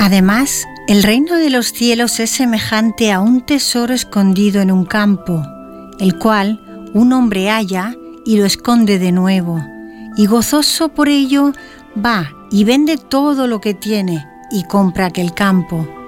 Además, el reino de los cielos es semejante a un tesoro escondido en un campo, el cual un hombre halla y lo esconde de nuevo, y gozoso por ello va y vende todo lo que tiene y compra aquel campo,